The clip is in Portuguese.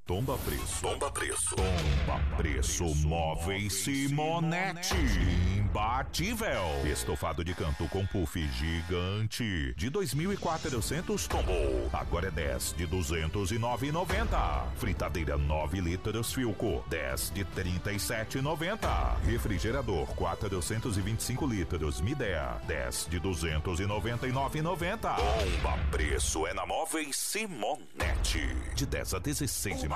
Tomba preço. Tomba preço. Tomba preço. Móveis Simonetti. Imbatível. Estofado de canto com puff gigante. De 2.400 tombou. Agora é 10 de 209,90. Fritadeira 9 litros Philco. 10 de 37,90. Refrigerador 425 litros Midea. 10 de 299,90. Tomba preço é na Móveis Simonetti. De 10 a 16 de março.